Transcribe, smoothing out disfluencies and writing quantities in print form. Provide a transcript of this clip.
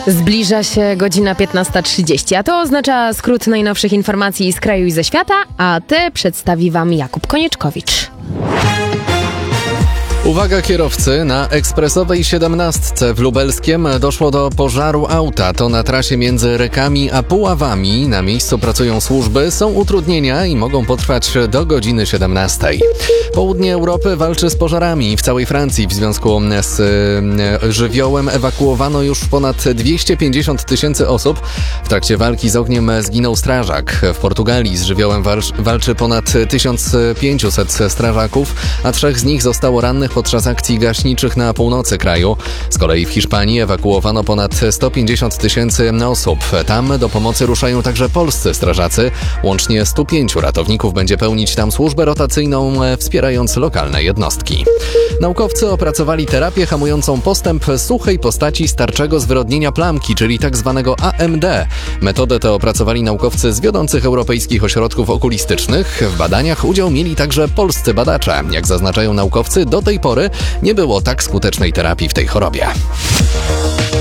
Zbliża się godzina 15:30, a to oznacza skrót najnowszych informacji z kraju i ze świata, a te przedstawi Wam Jakub Konieczkowicz. Uwaga kierowcy, na ekspresowej 17 w Lubelskiem doszło do pożaru auta. To na trasie między Rekami a Puławami. Na miejscu pracują służby, są utrudnienia i mogą potrwać do godziny 17. Południe Europy walczy z pożarami. W całej Francji w związku z żywiołem ewakuowano już ponad 250 000 osób. W trakcie walki z ogniem zginął strażak. W Portugalii z żywiołem walczy ponad 1500 strażaków, a 3 z nich zostało rannych podczas akcji gaśniczych na północy kraju. Z kolei w Hiszpanii ewakuowano ponad 150 000 osób. Tam do pomocy ruszają także polscy strażacy. Łącznie 105 ratowników będzie pełnić tam służbę rotacyjną, wspierając lokalne jednostki. Naukowcy opracowali terapię hamującą postęp suchej postaci starczego zwyrodnienia plamki, czyli tzw. AMD. Metodę tę opracowali naukowcy z wiodących europejskich ośrodków okulistycznych. W badaniach udział mieli także polscy badacze. Jak zaznaczają naukowcy, do tej pory nie było tak skutecznej terapii w tej chorobie.